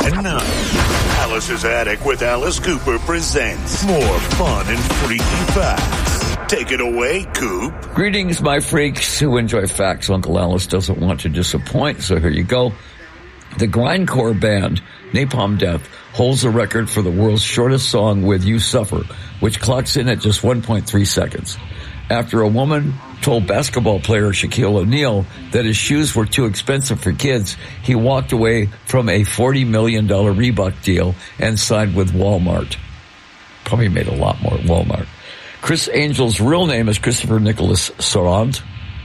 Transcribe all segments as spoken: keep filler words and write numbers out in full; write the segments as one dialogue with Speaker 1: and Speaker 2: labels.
Speaker 1: And now, Alice's Attic with Alice Cooper presents more fun and freaky facts. Take it away, Coop.
Speaker 2: Greetings, my freaks who enjoy facts. Uncle Alice doesn't want to disappoint, so here you go. The grindcore band Napalm Death holds the record for the world's shortest song with You Suffer, which clocks in at just one point three seconds. After a woman told basketball player Shaquille O'Neal that his shoes were too expensive for kids, he walked away from a forty million dollars Reebok deal and signed with Walmart. Probably made a lot more at Walmart. Chris Angel's real name is Christopher Nicholas Sarant.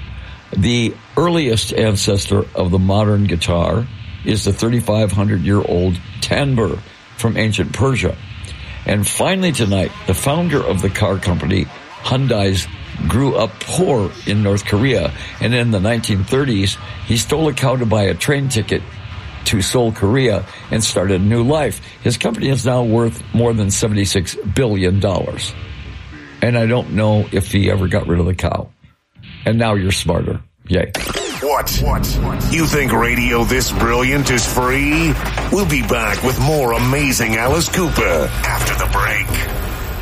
Speaker 2: The earliest ancestor of the modern guitar is the thirty-five hundred year old tanbur from ancient Persia. And finally tonight, the founder of the car company, Hyundai's, grew up poor in North Korea, and in the nineteen thirties, he stole a cow to buy a train ticket to Seoul, Korea, and started a new life. His company is now worth more than seventy-six billion dollars. And I don't know if he ever got rid of the cow. And now you're smarter. Yay.
Speaker 1: What? What? You think radio this brilliant is free? We'll be back with more amazing Alice Cooper after the break.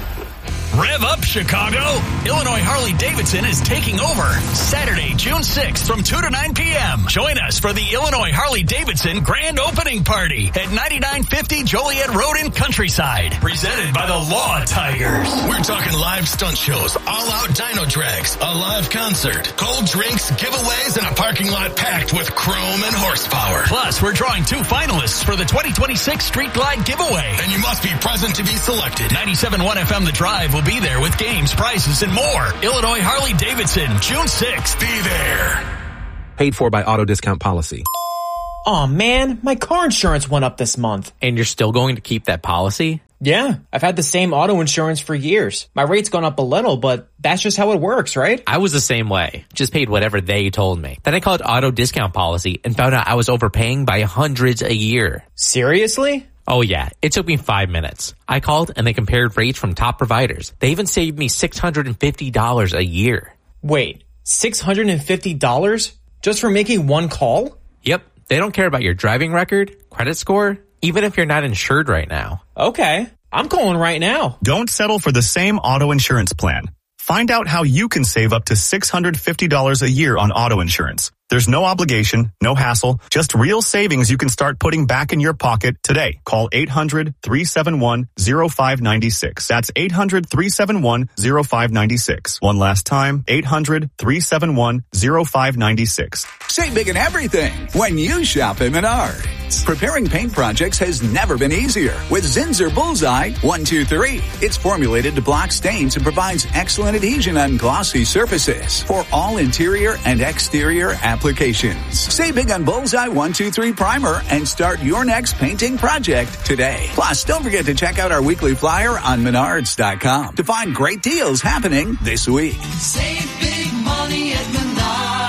Speaker 3: Rev up, Chicago! Illinois Harley-Davidson is taking over Saturday, June sixth from two to nine p.m. Join us for the Illinois Harley-Davidson Grand Opening Party at ninety-nine fifty Joliet Road in Countryside. Presented by the Law Tigers. We're talking live stunt shows, all-out dyno drags, a live concert, cold drinks, giveaways, and a parking lot packed with chrome and horsepower. Plus, we're drawing two finalists for the twenty twenty-six Street Glide giveaway. And you must be present to be selected. ninety-seven point one F M The Drive will be there with games, prizes, and more. Illinois Harley-Davidson, June sixth. Be there.
Speaker 4: Paid for by Auto Discount Policy.
Speaker 5: Aw, man, my car insurance went up this month.
Speaker 6: And you're still going to keep that policy?
Speaker 5: Yeah, I've had the same auto insurance for years. My rate's gone up a little, but that's just how it works, right?
Speaker 6: I was the same way. Just paid whatever they told me. Then I called Auto Discount Policy and found out I was overpaying by hundreds a year.
Speaker 5: Seriously?
Speaker 6: Oh yeah, it took me five minutes. I called and they compared rates from top providers. They even saved me six hundred fifty dollars a year.
Speaker 5: Wait, six hundred fifty dollars just for making one call?
Speaker 6: Yep, they don't care about your driving record, credit score, even if you're not insured right now.
Speaker 5: Okay, I'm calling right now.
Speaker 7: Don't settle for the same auto insurance plan. Find out how you can save up to six hundred fifty dollars a year on auto insurance. There's no obligation, no hassle, just real savings you can start putting back in your pocket today. Call eight hundred, three seven one, zero five nine six. That's eight hundred, three seven one, zero five nine six. One last time, eight hundred, three seven one, zero five nine six.
Speaker 8: Save big in everything when you shop at Menards. Preparing paint projects has never been easier with Zinsser Bullseye one two three. It's formulated to block stains and provides excellent adhesion on glossy surfaces for all interior and exterior applications. Applications. Save big on Bullseye one two three Primer and start your next painting project today. Plus, don't forget to check out our weekly flyer on Menards dot com to find great deals happening this week.
Speaker 9: Save big money at Menards.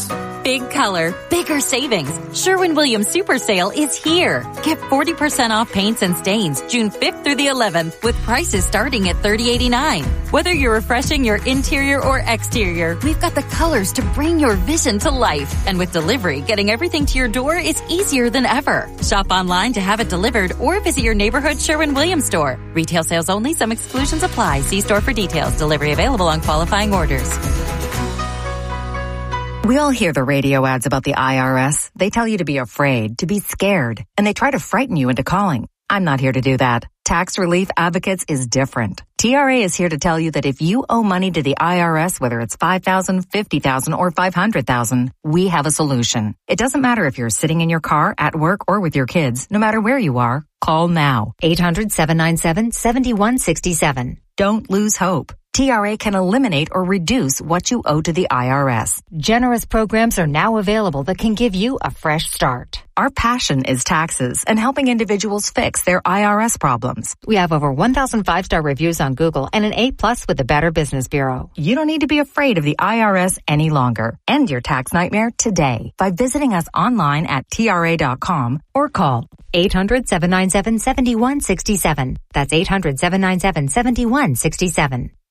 Speaker 10: Big color, bigger savings. Sherwin-Williams Super Sale is here. Get forty percent off paints and stains June fifth through the eleventh with prices starting at thirty eighty-nine. Whether you're refreshing your interior or exterior, we've got the colors to bring your vision to life. And with delivery, getting everything to your door is easier than ever. Shop online to have it delivered or visit your neighborhood Sherwin-Williams store. Retail sales only. Some exclusions apply. See store for details. Delivery available on qualifying orders.
Speaker 11: We all hear the radio ads about the I R S. They tell you to be afraid, to be scared, and they try to frighten you into calling. I'm not here to do that. Tax Relief Advocates is different. T R A is here to tell you that if you owe money to the I R S, whether it's five thousand dollars, fifty thousand dollars, or five hundred thousand dollars, we have a solution. It doesn't matter if you're sitting in your car, at work, or with your kids. No matter where you are, call now. eight hundred, seven nine seven, seven one six seven. Don't lose hope. T R A can eliminate or reduce what you owe to the I R S. Generous programs are now available that can give you a fresh start. Our passion is taxes and helping individuals fix their I R S problems. We have over one thousand five-star reviews on Google and an A plus with the Better Business Bureau. You don't need to be afraid of the I R S any longer. End your tax nightmare today by visiting us online at T R A dot com or call eight hundred, seven nine seven, seven one six seven. That's eight hundred, seven nine seven, seven one six seven.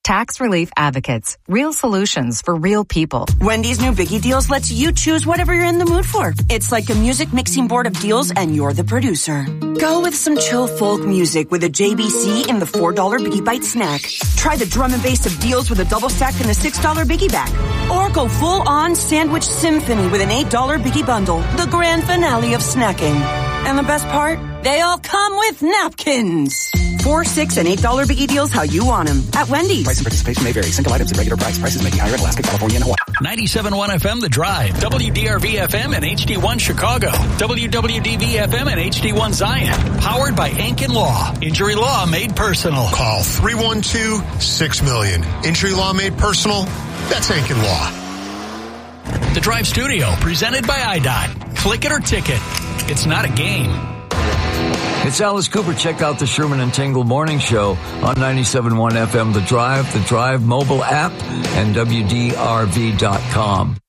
Speaker 11: Tax Relief Advocates. Real solutions for real people.
Speaker 12: Wendy's new Biggie Deals lets you choose whatever you're in the mood for. It's like a music mixing board of deals and you're the producer. Go with some chill folk music with a J B C in the four dollar Biggie Bite snack. Try the drum and bass of deals with a double stack in the six dollar Biggie bag. Or go full on sandwich symphony with an eight dollar Biggie bundle. The grand finale of snacking. And the best part? They all come with napkins. Four, six, and eight dollar Biggie Deals how you want them at Wendy's.
Speaker 13: Price and participation may vary. Single items at regular price. Prices may be higher in Alaska, California, and Hawaii.
Speaker 3: ninety-seven point one F M The Drive, W D R V F M and H D one Chicago, W W D V F M and H D one Zion. Powered by Ankin Law. Injury law made personal.
Speaker 14: Call three one two, six million. Injury law made personal? That's Ankin Law.
Speaker 3: The Drive Studio, presented by I D O T. Click it or ticket. It's not a game.
Speaker 2: It's Alice Cooper. Check out the Sherman and Tingle Morning Show on ninety-seven point one F M The Drive, the Drive mobile app, and W D R V dot com.